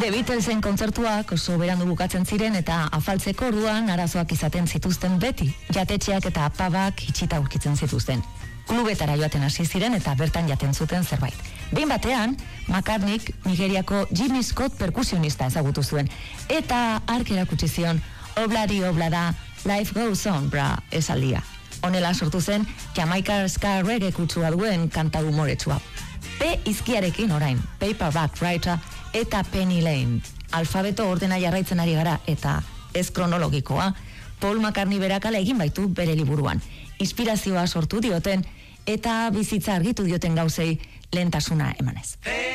The Beatlesen kontzertuak oso berandu bukatzen ziren eta afaltzeko orduan arazoak izaten zituzten beti. Jatetxeak eta pubak itxita aurkitzen zituzten. Klubetara joaten hasi ziren eta bertan jaten zuten zerbait. Behin batean, McCartneyk Nigeriako Jimmy Scott perkusionista ezagutu zuen eta hark erakutsi zion obladi oblada, life goes on, bra, esaldia. Honela sortu zen Jamaica ska reggae kutsua duen kanta humoretsua. P izkiarekin orain, Paperback Writer eta Penny Lane. Alfabeto ordena jarraitzen ari gara eta ez kronologikoa. Paul McCartney berak hala egin baitu bere liburuan. Inspirazioa sortu dioten eta bizitza argitu dioten gauzei lehentasuna emanez.